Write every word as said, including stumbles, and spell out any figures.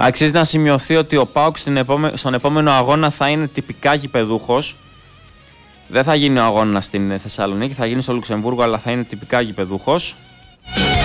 Αξίζει να σημειωθεί ότι ο ΠΑΟΚ στον επόμενο αγώνα θα είναι τυπικά γηπεδούχος. Δεν θα γίνει ο αγώνας στην Θεσσαλονίκη, θα γίνει στο Λουξεμβούργο, αλλά θα είναι τυπικά γηπεδούχος.